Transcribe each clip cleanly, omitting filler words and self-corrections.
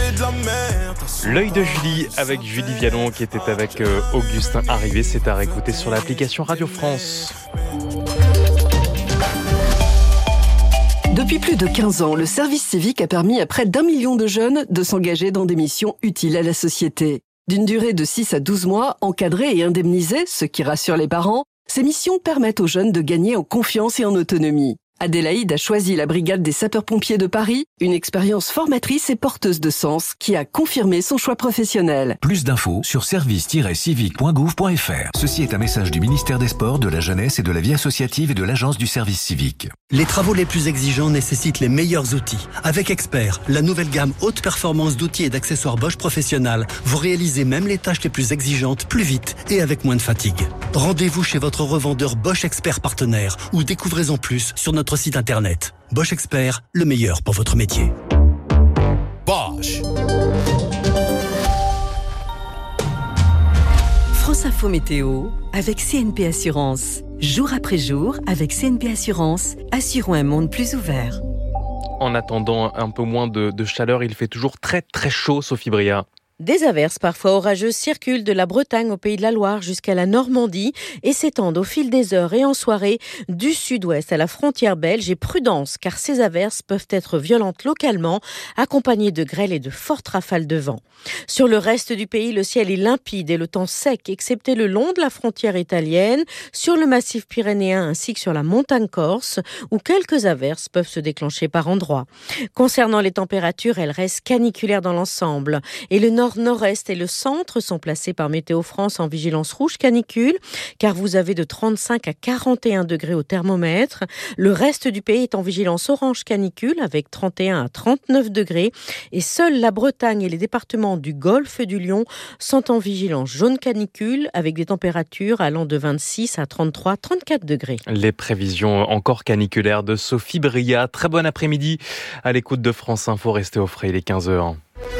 de la mer. L'œil de Julie avec Julie Vialon qui était avec Augustin Arrivé. C'est à réécouter sur l'application Radio France. Depuis plus de 15 ans, le service civique a permis à près d'1 million de jeunes de s'engager dans des missions utiles à la société. D'une durée de 6 à 12 mois, encadrées et indemnisées, ce qui rassure les parents, ces missions permettent aux jeunes de gagner en confiance et en autonomie. Adélaïde a choisi la brigade des sapeurs-pompiers de Paris, une expérience formatrice et porteuse de sens qui a confirmé son choix professionnel. Plus d'infos sur service-civique.gouv.fr. Ceci est un message du ministère des Sports, de la Jeunesse et de la Vie associative et de l'Agence du service civique. Les travaux les plus exigeants nécessitent les meilleurs outils. Avec Expert, la nouvelle gamme haute performance d'outils et d'accessoires Bosch Professionnel, vous réalisez même les tâches les plus exigeantes plus vite et avec moins de fatigue. Rendez-vous chez votre revendeur Bosch Expert partenaire ou découvrez-en plus sur notre site internet. Bosch Expert, le meilleur pour votre métier. Bosch. France Info Météo avec CNP Assurance. Jour après jour, avec CNP Assurance, assurons un monde plus ouvert. En attendant un peu moins de chaleur, il fait toujours très très chaud, Sophie Bria. Des averses parfois orageuses circulent de la Bretagne au Pays de la Loire jusqu'à la Normandie et s'étendent au fil des heures et en soirée du sud-ouest à la frontière belge. Et prudence, car ces averses peuvent être violentes localement, accompagnées de grêle et de fortes rafales de vent. Sur le reste du pays, le ciel est limpide et le temps sec, excepté le long de la frontière italienne, sur le massif pyrénéen ainsi que sur la montagne corse, où quelques averses peuvent se déclencher par endroits. Concernant les températures, elles restent caniculaires dans l'ensemble et le nord-est et le centre sont placés par Météo France en vigilance rouge canicule, car vous avez de 35 à 41 degrés au thermomètre. Le reste du pays est en vigilance orange canicule avec 31 à 39 degrés. Et seuls la Bretagne et les départements du Golfe du Lion sont en vigilance jaune canicule avec des températures allant de 26 à 33, 34 degrés. Les prévisions encore caniculaires de Sophie Bria. Très bon après-midi à l'écoute de France Info. Restez au frais, il est 15h.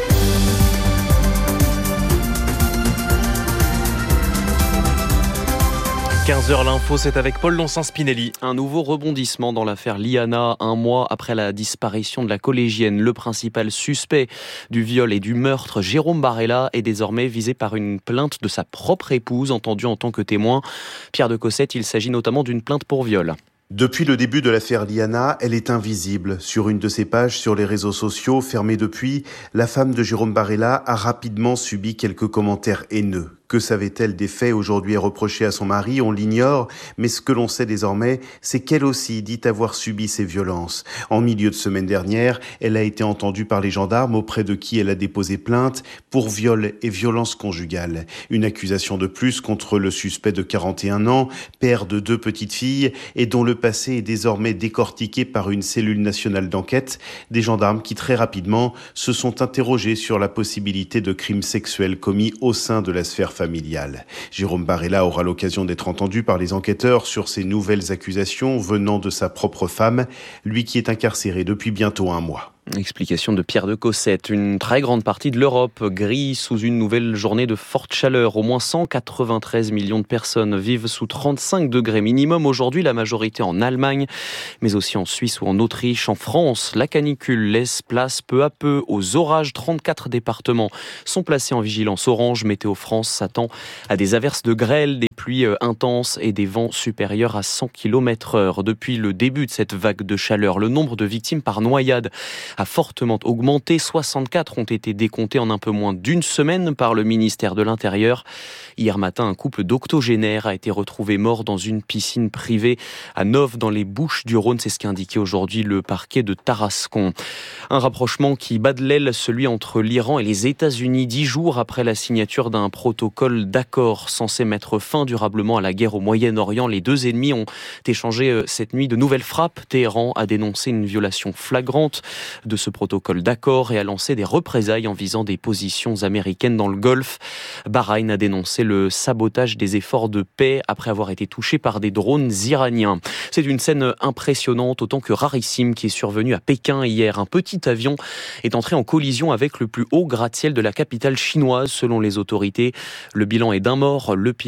15h l'info, c'est avec Paul Lonsin-Spinelli. Un nouveau rebondissement dans l'affaire Liana, un mois après la disparition de la collégienne. Le principal suspect du viol et du meurtre, Jérôme Barella, est désormais visé par une plainte de sa propre épouse, entendue en tant que témoin. Pierre de Cossette, il s'agit notamment d'une plainte pour viol. Depuis le début de l'affaire Liana, elle est invisible. Sur une de ses pages sur les réseaux sociaux, fermée depuis, la femme de Jérôme Barella a rapidement subi quelques commentaires haineux. Que savait-elle des faits aujourd'hui reprochés à son mari? On l'ignore, mais ce que l'on sait désormais, c'est qu'elle aussi dit avoir subi ces violences. En milieu de semaine dernière, elle a été entendue par les gendarmes auprès de qui elle a déposé plainte pour viol et violence conjugale. Une accusation de plus contre le suspect de 41 ans, père de 2 petites filles et dont le passé est désormais décortiqué par une cellule nationale d'enquête. Des gendarmes qui très rapidement se sont interrogés sur la possibilité de crimes sexuels commis au sein de la sphère familiale. Jérôme Barella aura l'occasion d'être entendu par les enquêteurs sur ces nouvelles accusations venant de sa propre femme, lui qui est incarcéré depuis bientôt 1 mois. Explication de Pierre de Cossette. Une très grande partie de l'Europe grille sous une nouvelle journée de forte chaleur. Au moins 193 millions de personnes vivent sous 35 degrés minimum aujourd'hui, la majorité en Allemagne, mais aussi en Suisse ou en Autriche. En France, la canicule laisse place peu à peu aux orages. 34 départements sont placés en vigilance orange. Météo France s'attend à des averses de grêle, des pluies intenses et des vents supérieurs à 100 km/h. Depuis le début de cette vague de chaleur, le nombre de victimes par noyade a fortement augmenté. 64 ont été décomptés en un peu moins d'une semaine par le ministère de l'Intérieur. Hier matin, un couple d'octogénaires a été retrouvé mort dans une piscine privée à Nov dans les Bouches-du-Rhône. C'est ce qu'a indiqué aujourd'hui le parquet de Tarascon. Un rapprochement qui bat de l'aile, celui entre l'Iran et les États-Unis, 10 jours après la signature d'un protocole d'accord censé mettre fin durablement à la guerre au Moyen-Orient. Les 2 ennemis ont échangé cette nuit de nouvelles frappes. Téhéran a dénoncé une violation flagrante de ce protocole d'accord et a lancé des représailles en visant des positions américaines dans le Golfe. Bahreïn a dénoncé le sabotage des efforts de paix après avoir été touché par des drones iraniens. C'est une scène impressionnante, autant que rarissime, qui est survenue à Pékin hier. Un petit avion est entré en collision avec le plus haut gratte-ciel de la capitale chinoise, selon les autorités. Le bilan est d'1 mort, le pilote est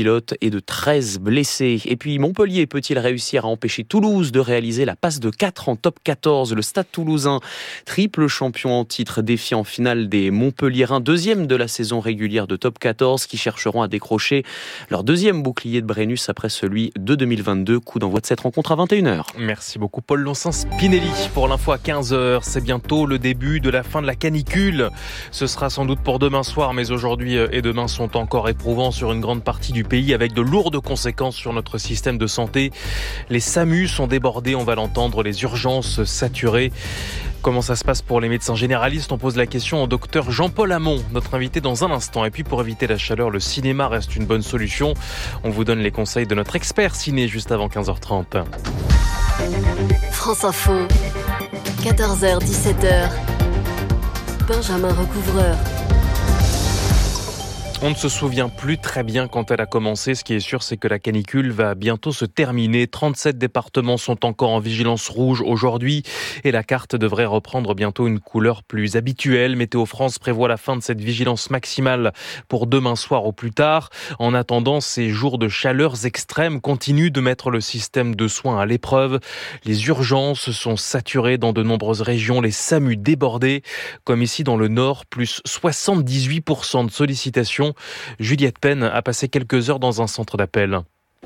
et de 13 blessés. Et puis Montpellier peut-il réussir à empêcher Toulouse de réaliser la passe de 4 en top 14 ? Le Stade Toulousain, triple champion en titre, défie en finale des Montpelliérains, deuxième de la saison régulière de top 14, qui chercheront à décrocher leur deuxième bouclier de Brennus après celui de 2022. Coup d'envoi de cette rencontre à 21h. Merci beaucoup Paul Lonsin-Spinelli pour l'info à 15h. C'est bientôt le début de la fin de la canicule. Ce sera sans doute pour demain soir, mais aujourd'hui et demain sont encore éprouvants sur une grande partie du pays avec de lourdes conséquences sur notre système de santé. Les SAMU sont débordés, on va l'entendre, les urgences saturées. Comment ça se passe pour les médecins généralistes ? On pose la question au docteur Jean-Paul Hamon, notre invité dans un instant. Et puis pour éviter la chaleur, le cinéma reste une bonne solution. On vous donne les conseils de notre expert ciné juste avant 15h30. France Info, 14h, 17h. Benjamin Recouvreur. On ne se souvient plus très bien quand elle a commencé. Ce qui est sûr, c'est que la canicule va bientôt se terminer. 37 départements sont encore en vigilance rouge aujourd'hui et la carte devrait reprendre bientôt une couleur plus habituelle. Météo France prévoit la fin de cette vigilance maximale pour demain soir au plus tard. En attendant, ces jours de chaleurs extrêmes continuent de mettre le système de soins à l'épreuve. Les urgences sont saturées dans de nombreuses régions, les SAMU débordés, comme ici dans le Nord, plus 78% de sollicitations. Juliette Penn a passé quelques heures dans un centre d'appel.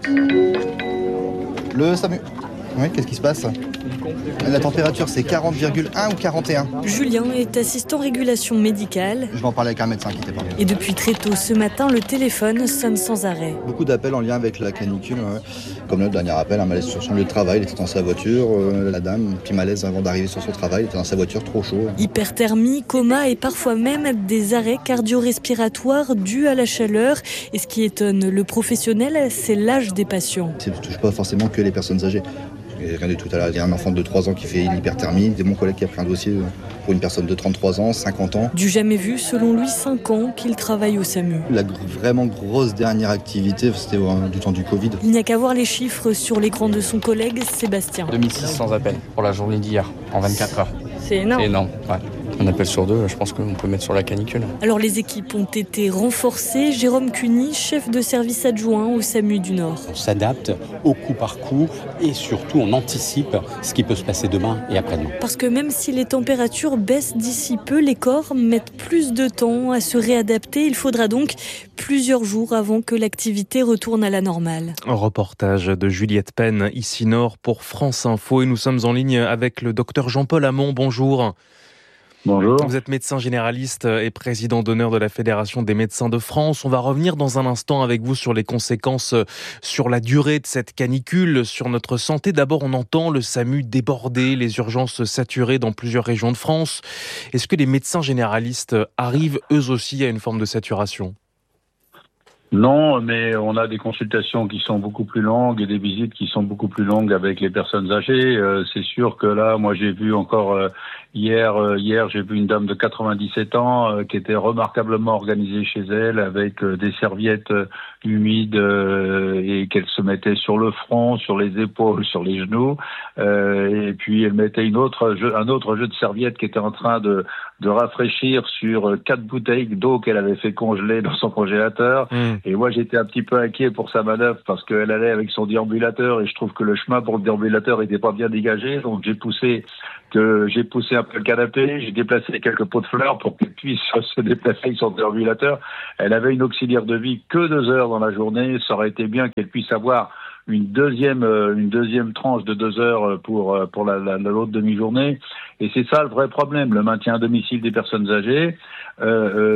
Le SAMU. Oui, qu'est-ce qui se passe ? La température, c'est 40,1 ou 41 ? Julien est assistant régulation médicale. Je vais en parler avec un médecin, inquiétez pas. Et depuis très tôt ce matin, le téléphone sonne sans arrêt. Beaucoup d'appels en lien avec la canicule. Comme le dernier appel, un malaise sur son lieu de travail. Il était dans sa voiture. La dame, petit malaise avant d'arriver sur son travail. Il était dans sa voiture, trop chaud. Hyperthermie, coma et parfois même des arrêts cardio-respiratoires dus à la chaleur. Et ce qui étonne le professionnel, c'est l'âge des patients. Ça ne touche pas forcément que les personnes âgées. Rien du tout à l'heure. Il y a un enfant de 3 ans qui fait une hyperthermie. C'est mon collègue qui a pris un dossier pour une personne de 33 ans, 50 ans. Du jamais vu, selon lui, 5 ans qu'il travaille au SAMU. La vraiment grosse dernière activité, c'était du temps du Covid. Il n'y a qu'à voir les chiffres sur l'écran de son collègue Sébastien. 2600 appels pour la journée d'hier, en 24 heures. C'est énorme. C'est énorme, ouais. Un appel sur 2, je pense qu'on peut mettre sur la canicule. Alors les équipes ont été renforcées. Jérôme Cuny, chef de service adjoint au SAMU du Nord. On s'adapte au coup par coup et surtout on anticipe ce qui peut se passer demain et après-demain. Parce que même si les températures baissent d'ici peu, les corps mettent plus de temps à se réadapter. Il faudra donc plusieurs jours avant que l'activité retourne à la normale. Un reportage de Juliette Penn, ici Nord pour France Info. Et nous sommes en ligne avec le docteur Jean-Paul Hamon. Bonjour. Bonjour. Vous êtes médecin généraliste et président d'honneur de la Fédération des médecins de France. On va revenir dans un instant avec vous sur les conséquences sur la durée de cette canicule, sur notre santé. D'abord, on entend le SAMU débordé, les urgences saturées dans plusieurs régions de France. Est-ce que les médecins généralistes arrivent eux aussi à une forme de saturation ? Non, mais on a des consultations qui sont beaucoup plus longues et des visites qui sont beaucoup plus longues avec les personnes âgées. C'est sûr que là, moi j'ai vu encore hier j'ai vu une dame de 97 ans qui était remarquablement organisée chez elle avec des serviettes humides et qu'elle se mettait sur le front, sur les épaules, sur les genoux. Et puis elle mettait un autre jeu de serviettes qui était en train de rafraîchir sur 4 bouteilles d'eau qu'elle avait fait congeler dans son congélateur. Et moi, j'étais un petit peu inquiet pour sa manœuvre parce qu'elle allait avec son déambulateur et je trouve que le chemin pour le déambulateur n'était pas bien dégagé. Donc, j'ai poussé un peu le canapé, j'ai déplacé quelques pots de fleurs pour qu'elle puisse se déplacer avec son déambulateur. Elle avait une auxiliaire de vie que 2 heures dans la journée. Ça aurait été bien qu'elle puisse avoir une deuxième tranche de 2 heures pour l'autre demi-journée. Et c'est ça le vrai problème, le maintien à domicile des personnes âgées. C'est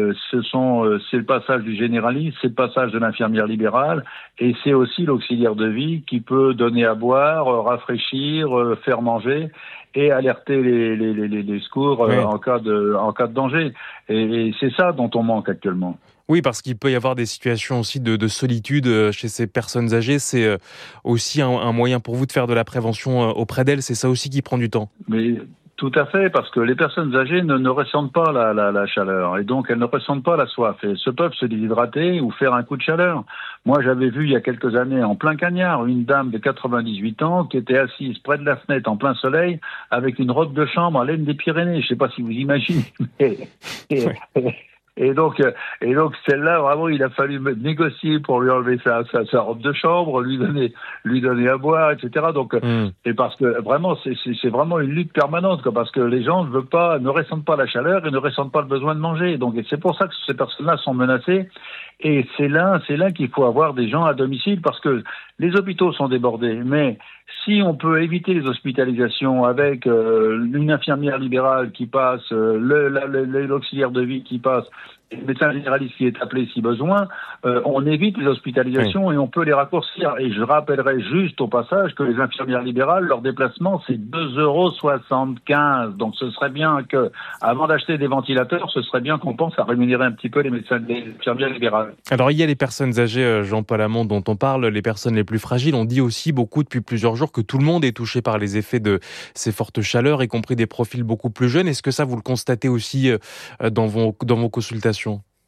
le passage du généraliste, c'est le passage de l'infirmière libérale, et c'est aussi l'auxiliaire de vie qui peut donner à boire, rafraîchir, faire manger et alerter les secours en cas de danger. Et c'est ça dont on manque actuellement. Oui, parce qu'il peut y avoir des situations aussi de solitude chez ces personnes âgées. C'est aussi un moyen pour vous de faire de la prévention auprès d'elles. C'est ça aussi qui prend du temps. Mais tout à fait, parce que les personnes âgées ne ressentent pas la chaleur et donc elles ne ressentent pas la soif. Et elles peuvent se déshydrater ou faire un coup de chaleur. Moi, j'avais vu il y a quelques années en plein cagnard une dame de 98 ans qui était assise près de la fenêtre en plein soleil avec une robe de chambre à laine des Pyrénées. Je ne sais pas si vous imaginez. Et donc celle-là, vraiment, il a fallu négocier pour lui enlever sa robe de chambre, lui donner à boire, etc. Donc, et parce que vraiment, c'est vraiment une lutte permanente, quoi, parce que les gens ne ressentent pas la chaleur et ne ressentent pas le besoin de manger. Donc, et c'est pour ça que ces personnes-là sont menacées. Et c'est là qu'il faut avoir des gens à domicile, parce que les hôpitaux sont débordés. Mais si on peut éviter les hospitalisations avec une infirmière libérale qui passe, l'auxiliaire de vie qui passe, le médecin généraliste qui est appelé si besoin, on évite les hospitalisations et on peut les raccourcir. Et je rappellerai juste au passage que les infirmières libérales, leur déplacement, c'est 2,75 €. Donc ce serait bien que, avant d'acheter des ventilateurs, ce serait bien qu'on pense à rémunérer un petit peu les infirmières libérales. Alors il y a les personnes âgées, Jean-Paul Hamon, dont on parle, les personnes les plus fragiles. On dit aussi beaucoup depuis plusieurs jours que tout le monde est touché par les effets de ces fortes chaleurs, y compris des profils beaucoup plus jeunes. Est-ce que ça, vous le constatez aussi dans vos consultations ?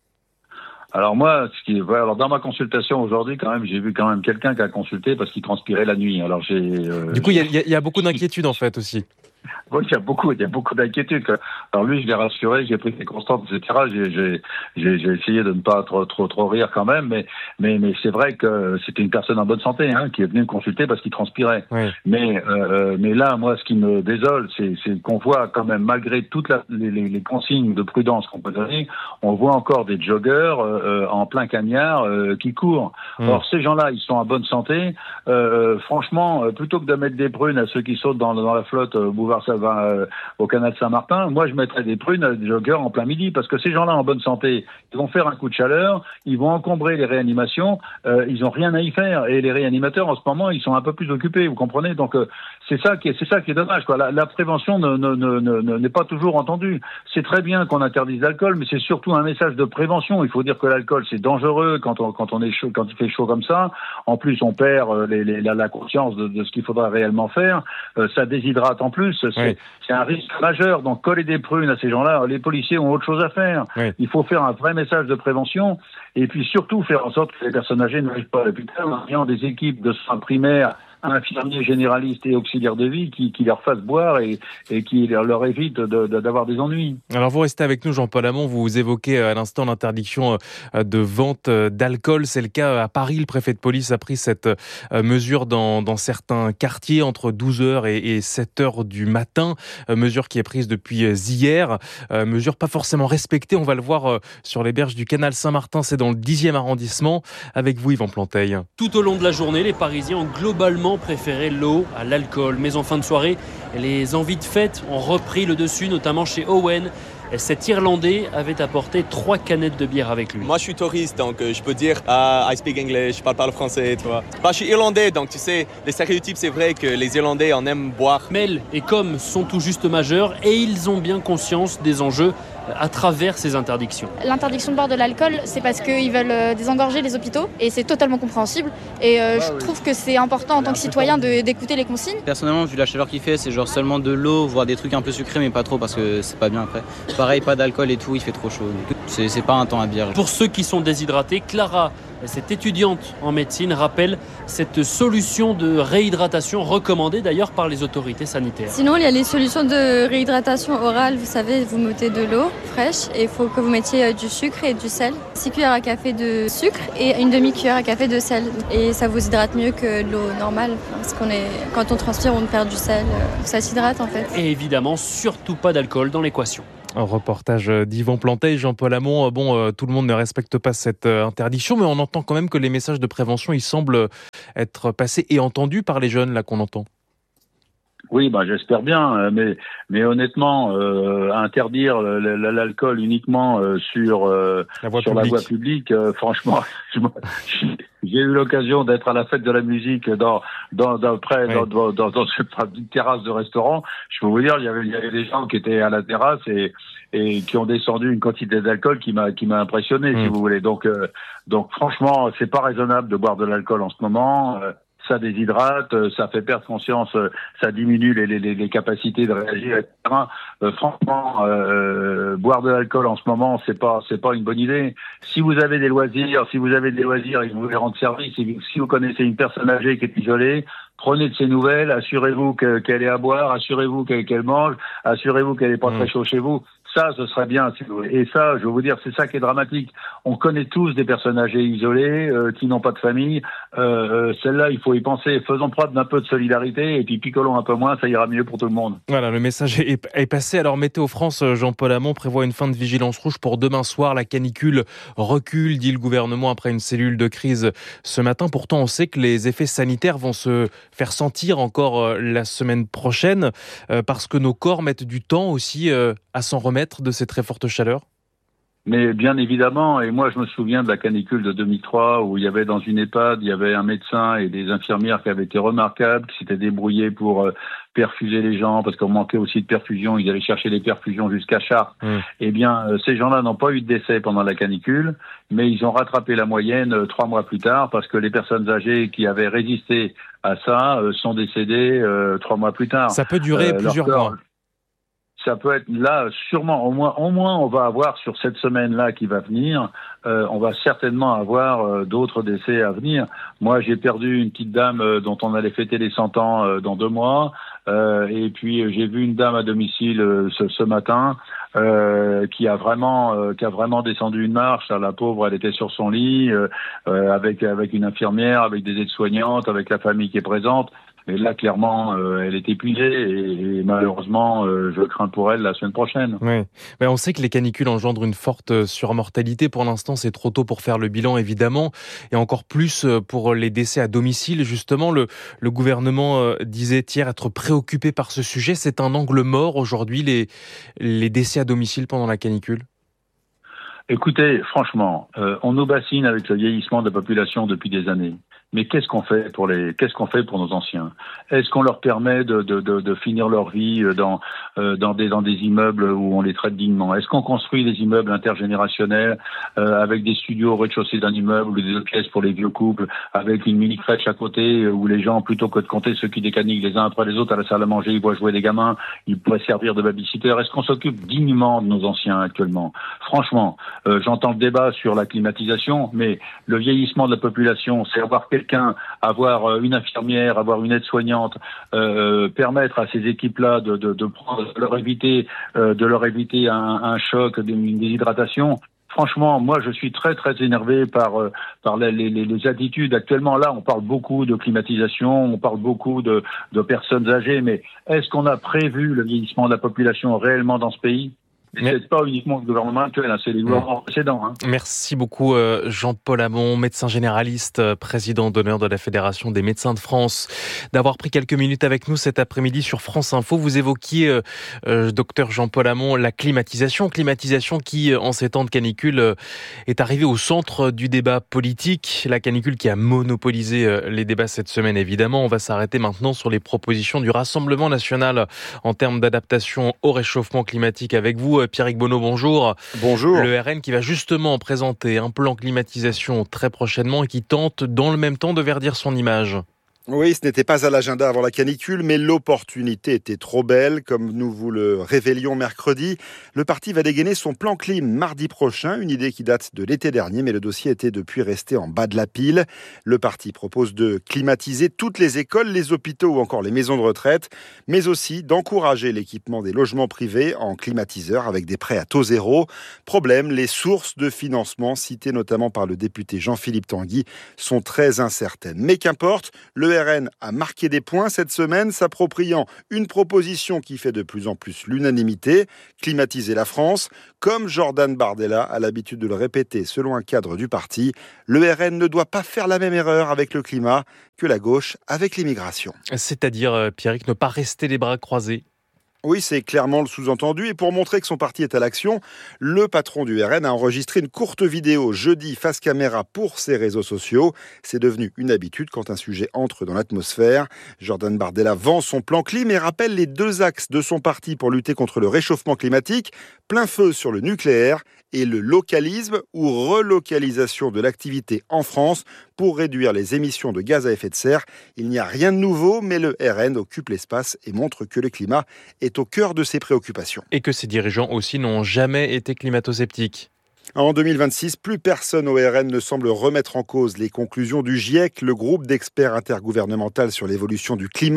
Alors moi, dans ma consultation aujourd'hui, quand même, j'ai vu quand même quelqu'un qui a consulté parce qu'il transpirait la nuit. Alors du coup, il y a beaucoup d'inquiétudes en fait aussi. Oui, il y a beaucoup d'inquiétudes. Alors lui, je l'ai rassuré, j'ai pris ses constantes, etc. J'ai essayé de ne pas trop rire quand même, mais c'est vrai que c'était une personne en bonne santé, qui est venue me consulter parce qu'il transpirait. Oui. Mais là, moi, ce qui me désole, c'est qu'on voit quand même, malgré toutes les consignes de prudence qu'on peut donner, on voit encore des joggeurs en plein cagnard qui courent. Or, ces gens-là, ils sont en bonne santé. Franchement, plutôt que de mettre des prunes à ceux qui sautent dans la flotte boulevard Salvin, au canal Saint-Martin, moi je mettrais des prunes à des joggeurs en plein midi, parce que ces gens-là en bonne santé, ils vont faire un coup de chaleur, ils vont encombrer les réanimations, ils ont rien à y faire, et les réanimateurs en ce moment ils sont un peu plus occupés, vous comprenez, donc c'est ça qui est dommage, quoi. La prévention n'est pas toujours entendue. C'est très bien qu'on interdise l'alcool, mais c'est surtout un message de prévention. Il faut dire que l'alcool c'est dangereux quand on est chaud, quand il fait chaud comme ça. En plus on perd la conscience de ce qu'il faudra réellement faire. Ça déshydrate en plus. C'est un risque majeur. Donc coller des prunes à ces gens-là, les policiers ont autre chose à faire. Oui. Il faut faire un vrai message de prévention et puis surtout faire en sorte que les personnes âgées n'arrivent pas à l'hôpital en ayant des équipes de soins primaires, infirmiers généralistes et auxiliaires de vie qui leur fassent boire et qui leur évitent d'avoir des ennuis. Alors vous restez avec nous, Jean-Paul Hamon, vous évoquez à l'instant l'interdiction de vente d'alcool. C'est le cas à Paris. Le préfet de police a pris cette mesure dans certains quartiers entre 12h et 7h du matin. Mesure qui est prise depuis hier. Mesure pas forcément respectée. On va le voir sur les berges du canal Saint-Martin. C'est dans le 10e arrondissement. Avec vous, Yvan Planteil. Tout au long de la journée, les Parisiens ont globalement préféré l'eau à l'alcool. Mais en fin de soirée, les envies de fête ont repris le dessus, notamment chez Owen. Cet Irlandais avait apporté 3 canettes de bière avec lui. Moi, je suis touriste, donc je peux dire I speak English, je parle français, tu vois. Je suis irlandais, donc tu sais, les stéréotypes, c'est vrai que les Irlandais en aiment boire. Mel et Com sont tout juste majeurs et ils ont bien conscience des enjeux à travers ces interdictions. L'interdiction de boire de l'alcool, c'est parce qu'ils veulent désengorger les hôpitaux et c'est totalement compréhensible. Et je trouve que c'est important en tant que citoyen d'écouter les consignes. Personnellement, vu la chaleur qu'il fait, c'est genre seulement de l'eau, voire des trucs un peu sucrés, mais pas trop parce que c'est pas bien après. Pareil, pas d'alcool et tout, il fait trop chaud. C'est pas un temps à bière. Pour ceux qui sont déshydratés, Clara, cette étudiante en médecine, rappelle cette solution de réhydratation recommandée d'ailleurs par les autorités sanitaires. Sinon, il y a les solutions de réhydratation orale. Vous savez, vous mettez de l'eau fraîche et il faut que vous mettiez du sucre et du sel. 6 cuillères à café de sucre et une demi-cuillère à café de sel. Et ça vous hydrate mieux que de l'eau normale. Parce quand on transpire, on perd du sel. Ça s'hydrate en fait. Et évidemment, surtout pas d'alcool dans l'équation. Un reportage d'Yvan Planteil, Jean-Paul Hamon. Tout le monde ne respecte pas cette interdiction, mais on entend quand même que les messages de prévention, ils semblent être passés et entendus par les jeunes là qu'on entend. Oui, j'espère bien, mais honnêtement, interdire l'alcool uniquement sur la voie publique, franchement, j'ai eu l'occasion d'être à la fête de la musique dans une terrasse de restaurant. Je peux vous dire, il y avait des gens qui étaient à la terrasse et qui ont descendu une quantité d'alcool qui m'a impressionné, si vous voulez. Donc franchement, c'est pas raisonnable de boire de l'alcool en ce moment. Ça déshydrate, ça fait perdre conscience, ça diminue les capacités de réagir, etc. Franchement, boire de l'alcool en ce moment, c'est pas une bonne idée. Si vous avez des loisirs et que vous voulez rendre service, si vous connaissez une personne âgée qui est isolée, prenez de ses nouvelles, assurez-vous qu'elle est à boire, assurez-vous qu'elle mange, assurez-vous qu'elle n'est pas très chaud chez vous. Ça, ce serait bien. Et ça, je veux vous dire, c'est ça qui est dramatique. On connaît tous des personnes âgées isolées qui n'ont pas de famille. Celle-là, il faut y penser. Faisons preuve d'un peu de solidarité et puis picolons un peu moins, ça ira mieux pour tout le monde. Voilà, le message est passé. Alors Météo France, Jean-Paul Hamon prévoit une fin de vigilance rouge pour demain soir. La canicule recule, dit le gouvernement, après une cellule de crise ce matin. Pourtant, on sait que les effets sanitaires vont se faire sentir encore la semaine prochaine parce que nos corps mettent du temps aussi à s'en remettre de ces très fortes chaleurs. Mais bien évidemment, et moi je me souviens de la canicule de 2003 où il y avait dans une EHPAD, il y avait un médecin et des infirmières qui avaient été remarquables, qui s'étaient débrouillés pour perfuser les gens parce qu'on manquait aussi de perfusion, ils allaient chercher les perfusions jusqu'à Chartres. Eh bien, ces gens-là n'ont pas eu de décès pendant la canicule, mais ils ont rattrapé la moyenne 3 mois plus tard parce que les personnes âgées qui avaient résisté à ça sont décédées 3 mois plus tard. Ça peut durer plusieurs mois. Ça peut être là, sûrement, au moins, on va avoir sur cette semaine-là qui va venir, on va certainement avoir d'autres décès à venir. Moi, j'ai perdu une petite dame dont on allait fêter les 100 ans dans 2 mois, et puis j'ai vu une dame à domicile ce matin qui a vraiment descendu une marche. La pauvre, elle était sur son lit avec une infirmière, avec des aides-soignantes, avec la famille qui est présente. Et là, clairement, elle est épuisée et malheureusement, je crains pour elle la semaine prochaine. Oui. Mais on sait que les canicules engendrent une forte surmortalité. Pour l'instant, c'est trop tôt pour faire le bilan, évidemment. Et encore plus pour les décès à domicile. Justement, le gouvernement disait hier être préoccupé par ce sujet. C'est un angle mort aujourd'hui, les décès à domicile pendant la canicule. Écoutez, franchement, on nous bassine avec le vieillissement de la population depuis des années. Mais qu'est-ce qu'on fait pour nos anciens? Est-ce qu'on leur permet de finir leur vie dans des immeubles où on les traite dignement? Est-ce qu'on construit des immeubles intergénérationnels avec des studios au rez-de-chaussée d'un immeuble ou des 2 pièces pour les vieux couples, avec une mini crèche à côté où les gens, plutôt que de compter ceux qui décaniquent les uns après les autres à la salle à manger, ils voient jouer des gamins, ils pourraient servir de babysitter? Est-ce qu'on s'occupe dignement de nos anciens actuellement? Franchement, j'entends le débat sur la climatisation, mais le vieillissement de la population, c'est avoir une infirmière, avoir une aide-soignante, permettre à ces équipes-là de leur éviter un choc, une déshydratation. Franchement, moi, je suis très, très énervé par les attitudes. Actuellement, là, on parle beaucoup de climatisation, on parle beaucoup de personnes âgées, mais est-ce qu'on a prévu le vieillissement de la population réellement dans ce pays? C'est pas uniquement le gouvernement actuel, c'est les gouvernements précédents. Merci beaucoup Jean-Paul Hamon, médecin généraliste, président d'honneur de la Fédération des médecins de France, d'avoir pris quelques minutes avec nous cet après-midi sur France Info. Vous évoquiez, docteur Jean-Paul Hamon, la climatisation qui, en ces temps de canicule, est arrivée au centre du débat politique. La canicule qui a monopolisé les débats cette semaine, évidemment. On va s'arrêter maintenant sur les propositions du Rassemblement national en termes d'adaptation au réchauffement climatique avec vous. Pierrick Bonneau, bonjour. Bonjour. Le RN qui va justement présenter un plan climatisation très prochainement et qui tente dans le même temps de verdir son image. Oui, ce n'était pas à l'agenda avant la canicule, mais l'opportunité était trop belle. Comme nous vous le révélions mercredi, le parti va dégainer son plan clim mardi prochain, une idée qui date de l'été dernier, mais le dossier était depuis resté en bas de la pile. Le parti propose de climatiser toutes les écoles, les hôpitaux ou encore les maisons de retraite, mais aussi d'encourager l'équipement des logements privés en climatiseurs avec des prêts à taux zéro. Problème, les sources de financement, citées notamment par le député Jean-Philippe Tanguy, sont très incertaines. Mais qu'importe, le RN a marqué des points cette semaine, s'appropriant une proposition qui fait de plus en plus l'unanimité, climatiser la France. Comme Jordan Bardella a l'habitude de le répéter selon un cadre du parti, le RN ne doit pas faire la même erreur avec le climat que la gauche avec l'immigration. C'est-à-dire, Pierrick, ne pas rester les bras croisés. Oui, c'est clairement le sous-entendu. Et pour montrer que son parti est à l'action, le patron du RN a enregistré une courte vidéo jeudi face caméra pour ses réseaux sociaux. C'est devenu une habitude quand un sujet entre dans l'atmosphère. Jordan Bardella vend son plan clim et rappelle les 2 axes de son parti pour lutter contre le réchauffement climatique. Plein feu sur le nucléaire et le localisme ou relocalisation de l'activité en France pour réduire les émissions de gaz à effet de serre. Il n'y a rien de nouveau, mais le RN occupe l'espace et montre que le climat est au cœur de ses préoccupations. Et que ses dirigeants aussi n'ont jamais été climato-sceptiques. En 2026, plus personne au RN ne semble remettre en cause les conclusions du GIEC, le groupe d'experts intergouvernemental sur l'évolution du climat,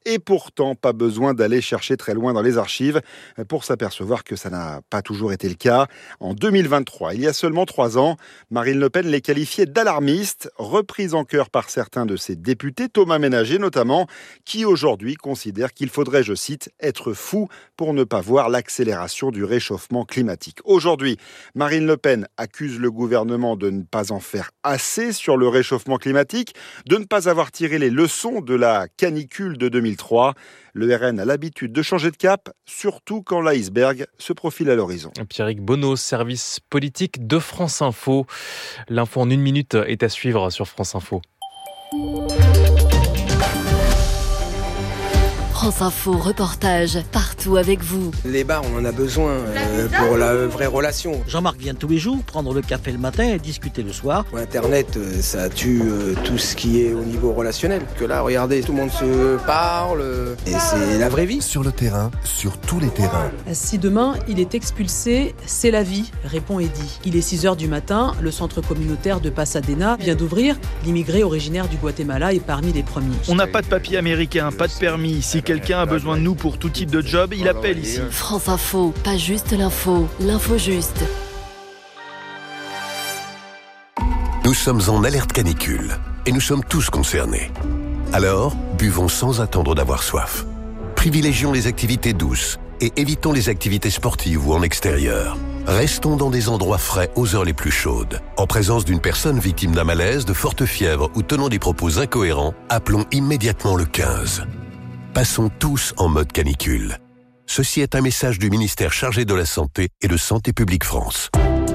Et pourtant, pas besoin d'aller chercher très loin dans les archives pour s'apercevoir que ça n'a pas toujours été le cas. En 2023, il y a seulement 3 ans, Marine Le Pen les qualifiait d'alarmistes, reprise en cœur par certains de ses députés, Thomas Ménager notamment, qui aujourd'hui considère qu'il faudrait, je cite, être fou pour ne pas voir l'accélération du réchauffement climatique. Aujourd'hui, Marine Le Pen accuse le gouvernement de ne pas en faire assez sur le réchauffement climatique, de ne pas avoir tiré les leçons de la canicule de 2003. Le RN a l'habitude de changer de cap, surtout quand l'iceberg se profile à l'horizon. Pierrick Bonneau, service politique de France Info. L'info en 1 minute est à suivre sur France Info. France Info, reportage, partout avec vous. Les bars, on en a besoin pour la vraie relation. Jean-Marc vient tous les jours prendre le café le matin et discuter le soir. Internet, ça tue tout ce qui est au niveau relationnel. Que là, regardez, tout le monde se parle et c'est la vraie vie. Sur le terrain, sur tous les terrains. Si demain, il est expulsé, c'est la vie, répond Eddy. Il est 6h du matin, le centre communautaire de Pasadena vient d'ouvrir. L'immigré originaire du Guatemala est parmi les premiers. On n'a pas de papier américain, pas de permis. Si quelqu'un a besoin de nous pour tout type de job, il appelle ici. France Info, pas juste l'info juste. Nous sommes en alerte canicule et nous sommes tous concernés. Alors, buvons sans attendre d'avoir soif. Privilégions les activités douces et évitons les activités sportives ou en extérieur. Restons dans des endroits frais aux heures les plus chaudes. En présence d'une personne victime d'un malaise, de forte fièvre ou tenant des propos incohérents, appelons immédiatement le 15. Passons tous en mode canicule. Ceci est un message du ministère chargé de la Santé et de Santé publique France.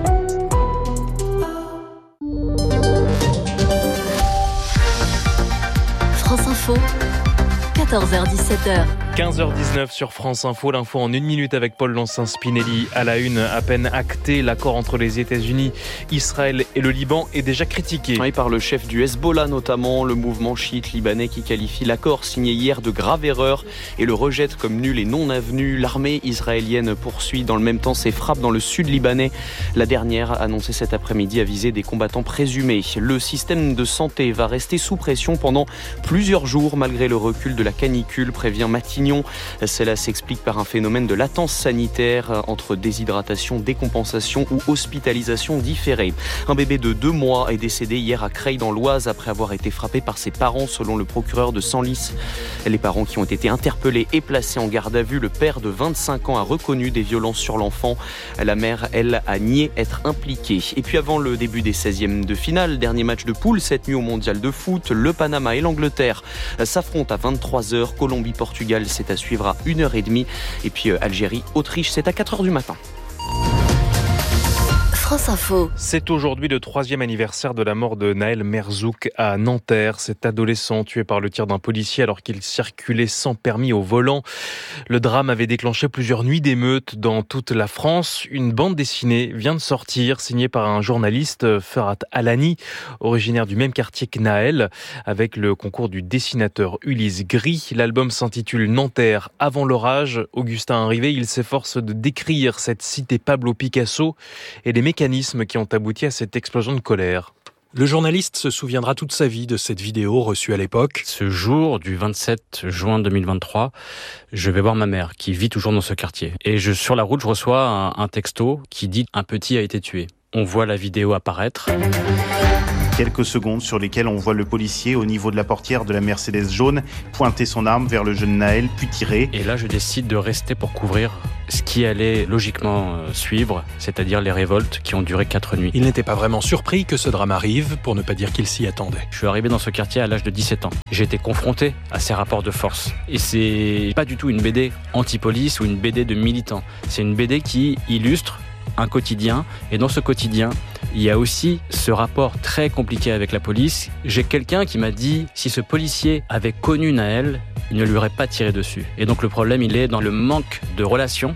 France Info, 14h-17h. 15h19 sur France Info, l'info en 1 minute avec Paul Lancin-Spinelli. À la une, à peine acté, l'accord entre les États-Unis, Israël et le Liban est déjà critiqué. Et par le chef du Hezbollah notamment, le mouvement chiite libanais qui qualifie l'accord signé hier de grave erreur et le rejette comme nul et non avenu. L'armée israélienne poursuit dans le même temps ses frappes dans le sud libanais. La dernière, annoncée cet après-midi, a visé des combattants présumés. Le système de santé va rester sous pression pendant plusieurs jours malgré le recul de la canicule, prévient Matignon. Cela s'explique par un phénomène de latence sanitaire entre déshydratation, décompensation ou hospitalisation différée. Un bébé de 2 mois est décédé hier à Creil dans l'Oise après avoir été frappé par ses parents selon le procureur de Senlis. Les parents qui ont été interpellés et placés en garde à vue, le père de 25 ans a reconnu des violences sur l'enfant. La mère, elle, a nié être impliquée. Et puis avant le début des 16e de finale, dernier match de poule cette nuit au mondial de foot, le Panama et l'Angleterre s'affrontent à 23h. Colombie-Portugal, c'est à suivre à 1h30. Et puis Algérie-Autriche, c'est à 4h du matin. France Info. C'est aujourd'hui le 3e anniversaire de la mort de Naël Merzouk à Nanterre. Cet adolescent tué par le tir d'un policier alors qu'il circulait sans permis au volant. Le drame avait déclenché plusieurs nuits d'émeutes dans toute la France. Une bande dessinée vient de sortir, signée par un journaliste, Ferhat Alani, originaire du même quartier que Naël, avec le concours du dessinateur Ulysse Gris. L'album s'intitule Nanterre avant l'orage. Augustin Rivet, il s'efforce de décrire cette cité Pablo Picasso et les mécanismes qui ont abouti à cette explosion de colère. Le journaliste se souviendra toute sa vie de cette vidéo reçue à l'époque. Ce jour du 27 juin 2023, je vais voir ma mère qui vit toujours dans ce quartier. Et sur la route, je reçois un texto qui dit « Un petit a été tué ». On voit la vidéo apparaître. Quelques secondes sur lesquelles on voit le policier au niveau de la portière de la Mercedes jaune pointer son arme vers le jeune Naël puis tirer. Et là je décide de rester pour couvrir ce qui allait logiquement suivre, c'est-à-dire les révoltes qui ont duré 4 nuits. Il n'était pas vraiment surpris que ce drame arrive, pour ne pas dire qu'il s'y attendait. Je suis arrivé dans ce quartier à l'âge de 17 ans. J'ai été confronté à ces rapports de force. Et c'est pas du tout une BD anti-police ou une BD de militants. C'est une BD qui illustre un quotidien, et dans ce quotidien, il y a aussi ce rapport très compliqué avec la police. J'ai quelqu'un qui m'a dit, si ce policier avait connu Naël, il ne lui aurait pas tiré dessus. Et donc le problème, il est dans le manque de relation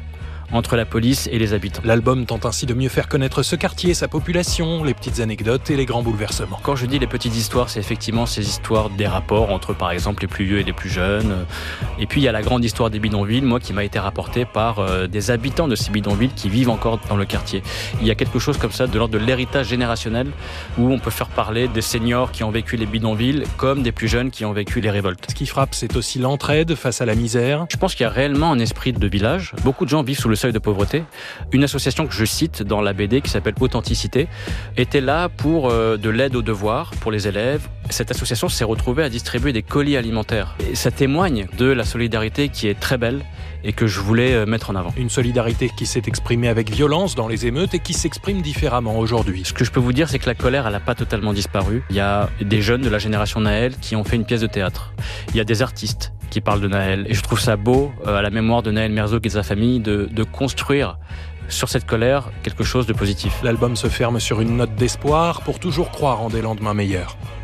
entre la police et les habitants. L'album tente ainsi de mieux faire connaître ce quartier, sa population, les petites anecdotes et les grands bouleversements. Quand je dis les petites histoires, c'est effectivement ces histoires des rapports entre, par exemple, les plus vieux et les plus jeunes. Et puis, il y a la grande histoire des bidonvilles, moi, qui m'a été rapportée par des habitants de ces bidonvilles qui vivent encore dans le quartier. Il y a quelque chose comme ça de l'ordre de l'héritage générationnel où on peut faire parler des seniors qui ont vécu les bidonvilles comme des plus jeunes qui ont vécu les révoltes. Ce qui frappe, c'est aussi l'entraide face à la misère. Je pense qu'il y a réellement un esprit de village. Beaucoup de gens vivent sous le seuil de pauvreté. Une association que je cite dans la BD qui s'appelle Authenticité était là pour de l'aide aux devoirs pour les élèves. Cette association s'est retrouvée à distribuer des colis alimentaires. Et ça témoigne de la solidarité qui est très belle et que je voulais mettre en avant. Une solidarité qui s'est exprimée avec violence dans les émeutes et qui s'exprime différemment aujourd'hui. Ce que je peux vous dire, c'est que la colère, elle n'a pas totalement disparu. Il y a des jeunes de la génération Naël qui ont fait une pièce de théâtre. Il y a des artistes qui parlent de Naël. Et je trouve ça beau, à la mémoire de Naël Merzouk et de sa famille, de construire sur cette colère quelque chose de positif. L'album se ferme sur une note d'espoir pour toujours croire en des lendemains meilleurs.